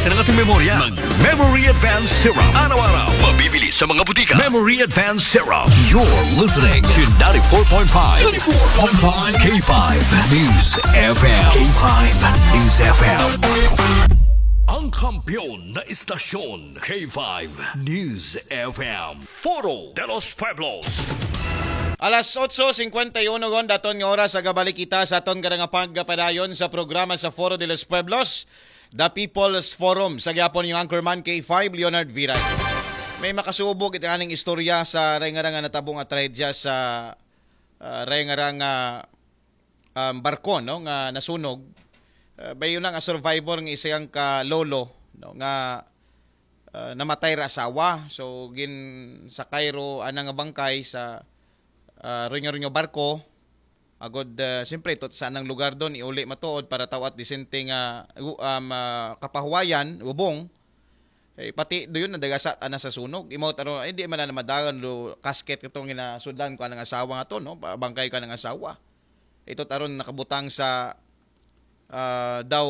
natin ang ating memorya ng Memory Advance Syrup. Araw-araw, mabibili sa mga butika. Memory Advance Syrup. You're listening to 94.5 K5 News FM. K5 News FM. Ang kampiyon na istasyon, K5 News FM. Foro de los Pueblos. Alas 8:51 gon daton nga oras sa gabalik kita sa aton nga pagpadayon sa programa sa Foro de los Pueblos, The People's Forum. Sa gyapon yung anchorman K5 Leonard Viray. May makasubok itaning istorya sa rengarang nga natabong nga trahedya sa rengarang barko no nga nasunog. Bayo nga survivor ng isang ka lolo no nga namatay ra asawa. So gin sa Cairo anang bangkay sa rinyo barko agod siyempre tot sa anang lugar doon iuli matuod para tawat disente nga kapahuwayan ubong pati doon nadagasat ana sa sunog imo taro hindi man na madagan do casket katong ginasudlan ko anang asawa nga to no bangkay ka ng asawa ito taron nakabutang sa daw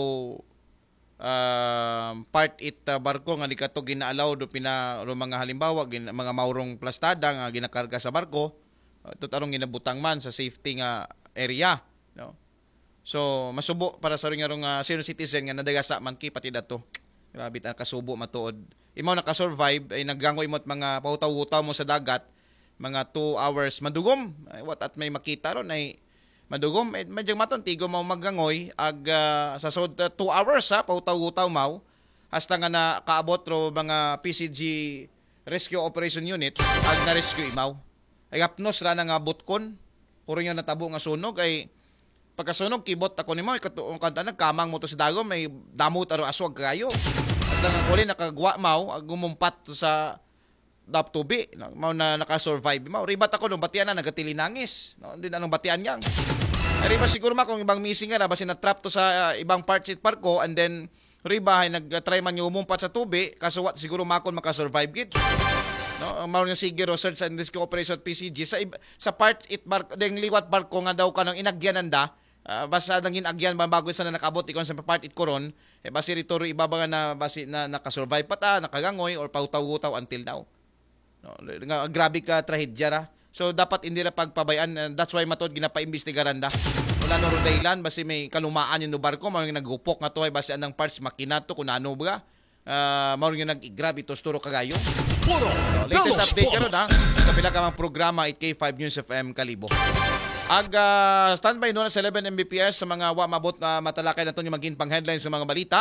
part it barko nga di kato ginaalaw do mga halimbawa mga maurong plastada nga ginakarga sa barko ito tarong ginabutang man sa safety nga area no so masubo para sa ring senior citizen nga nadagasa man ki pati dato grabe ta kasubo matuod imaw naka-survive ay naggangoy mo't mga pautaw-utaw mo sa dagat mga 2 hours madugom what at may makita ron ay madugom medyang maton tigo mo maggangoy ag sa 2 hours ha pautaw-utaw mau hasta nga nakaabot ro mga PCG Rescue Operation Unit ag na rescue imaw ay hapnos ra nga butkon puro nga natabo nga sunog ay pagkasunog kibot ako nimo ikatuong kanta nagkamang mo to sa dagom may damot aro aswag kayo hasta nga kuli nakagwa mau gumumpat to sa daptubi mau na naka-survive mau ribat ako nung batian na nagatilinangis no hindi na nang batian yang riba siguro ma kung ibang missing nga basi na trap to sa ibang parts it parko and then riba ay nagtry man yung umumpat sa tubi kasuwat siguro makon maka-survive gid no mao nga siguro search and rescue operation PCG sa part it barko deng liwat barko nga daw kanang inagyananda basta nang inagyan bago sa nakabot ikon sa part it koron basi ritoro ibaba na basi na naka-survive pata nakagangoy or pautaw-utaw until now no nga grabe ka trahedya ra so dapat hindi ra pagpabayaan that's why matod ginapaimbestigaran da wala no dahilan basi may kalumaan yung barko mao nga naghupok nga to ay basi anang parts makinato kun ano ba mao nga nag-grab ito turo kagayo Foro latest update karon ha sa pila ka mga programa at K5 News FM Kalibo. Standby no sa 11 Mbps sa mga wa mabot na matalakay naton yung maging pang-headlines sa mga balita.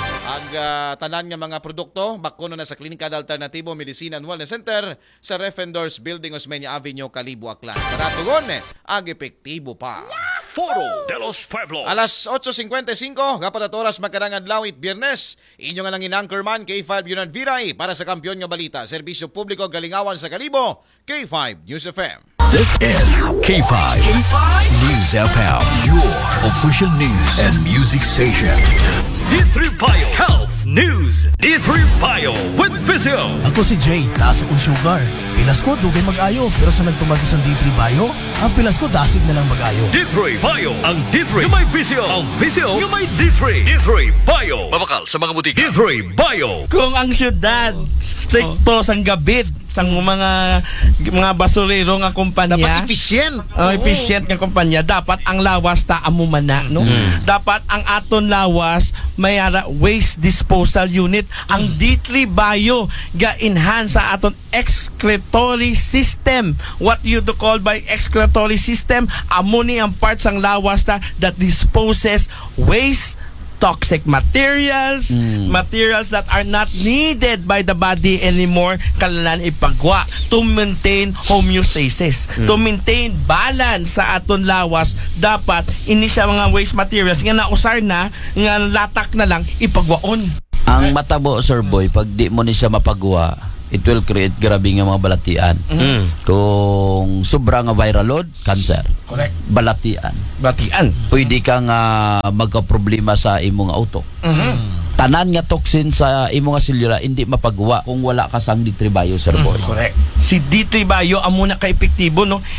Tanan nga mga produkto bakuno na sa Klinika Alternatibo Medicine and Wellness Center sa Refendors Building Osmeña Avenue Kalibo Aklan. Para tugon epektibo pa. Foro de los Pueblos. Alas 8:55 kapat oras magkarang adlaw it Biyernes. Inyo nga nang inanchorman K5 Leonard Viray para sa kampiyon nga balita, serbisyo publiko galingawan sa Kalibo, K5 News FM. This is K5 News FM, your official news and music station. D3 Bio Health News. D3 Bio with Physio. Ako si Jay, taas akong sugar. Pilas ko, dugay mag-ayo. Pero sa nagtumagos ng D3 Bio, ang pilas ko, dasig na lang mag-ayo. D3 Bio. Ang D3 yung may Physio. Ang Physio yung may D3. D3 Bio. Mabakal sa mga butika. D3 Bio. Kung ang syudad, stricto sang gabit, sang mga basurero nga kumpanya. Dapat efficient. Efficient nga kumpanya. Dapat ang lawas ta amumana, no? Dapat ang aton lawas may waste disposal unit. Ang D3 Bio ga-enhance sa aton excretory system. What you do call by excretory system? Amuni ang parts ang lawas ta that disposes waste, toxic materials, materials that are not needed by the body anymore, kalalan ipagwa to maintain homeostasis, to maintain balance sa aton lawas. Dapat ini siya mga waste materials nga nausar na nga latak na lang ipagwaon. Ang matabo, Sir Boy, pag di mo ni siya mapagwa, it will create grabe nga mga balatian. Kung sobra nga viral load, cancer. Correct. Balatian. Pwede kang magka-problema sa imong auto. Tanan nga toxin sa imong selula hindi mapagawa kung wala ka sang D3 Bio, Sir Boy. Correct. Si D3 Bio amo na ka epektibo, no?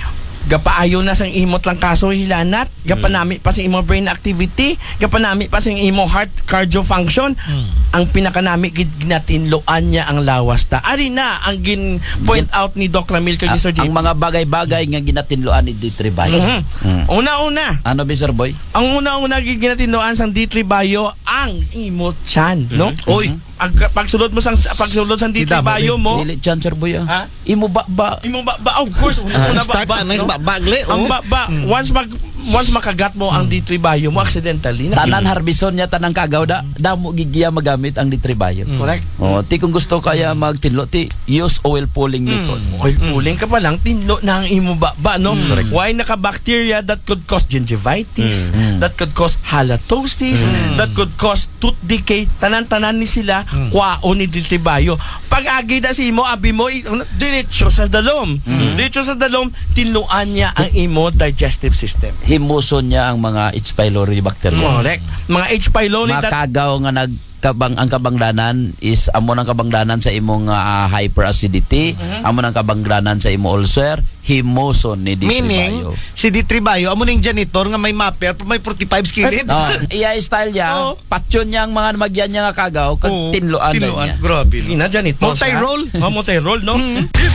Gapaayo na sang imot lang kaso hilanat, gapanami pa sa imo brain activity, gapanami pa sa imo heart cardio function. Ang pinakanami gid ginatinloan niya ang lawas ta. Ari na ang gin point out ni Doc Ramil kay Sir Ang JP. mga bagay-bagay nga ginatinloan ni D3 Bayo. Una-una, Ano, Mr. Boy? ang una-una gid ginatinloan sang D3 Bayo ang imo chan, no? Oy, Pagsulod mo sang D3 Kita ba, Bayo mo, Dili chan, Sir Boy. Ha? Imo ba? imo ba of course una start ba, na nice no? bagle. Ang once makagat mo ang D3 Bayo mo accidentally na. Tanan harbison niya tanang kagaw da mo gigiya magamit ang D3 Bayo. Correct. Oh, ti kung gusto kaya magtinlo ti use oil pulling method. Oil pulling ka pa lang, tinlo na ang imo ba, no? Why naka-bacteria that could cause gingivitis, that could cause halitosis, that could cause tooth decay, tanan-tanan ni sila, kwao ni ditibayo. Pag-agi na si imo, abi mo, diretso sa dalom. Diretso sa dalom, tinluan niya ang imo digestive system. Himuson niya ang mga H. pylori bacteria. Correct. Mga H. pylori that Makagaw nga ang kabangdanan is amo ng kabangdanan sa imong hyperacidity, amo ng kabangdanan sa imo ulcer, himuson ni D3 Meaning, Bayo. si D3 Bayo, amo ning janitor nga may mapper, may 45 skillet. Iya style niya, Oh. patyon niya ang mga magyan niya nga kagaw, kag Oo, tinloan na tinloan. niya. Grabe. ina dyan ito. Multi-role. Multi-role, no?